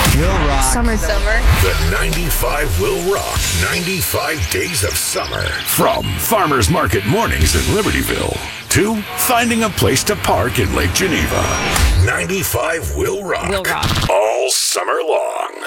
Will rock. Summer. The 95 will rock 95 days of summer. From Farmers Market mornings in Libertyville to finding a place to park in Lake Geneva. 95 will rock. Will rock. All summer long.